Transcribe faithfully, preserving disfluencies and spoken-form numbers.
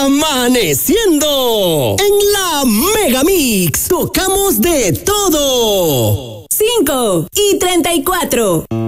Amaneciendo en la Mega Mix. Tocamos de todo. cinco y treinta y cuatro.